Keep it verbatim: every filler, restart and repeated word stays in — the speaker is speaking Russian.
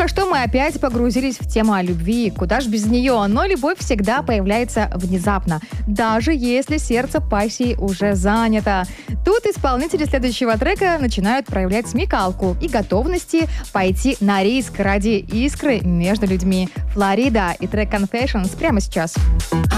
Только что мы опять погрузились в тему о любви. Куда ж без нее? Но любовь всегда появляется внезапно, даже если сердце пассии уже занято. Тут исполнители следующего трека начинают проявлять смекалку и готовности пойти на риск ради искры между людьми. Флорида и трек Confessions прямо сейчас.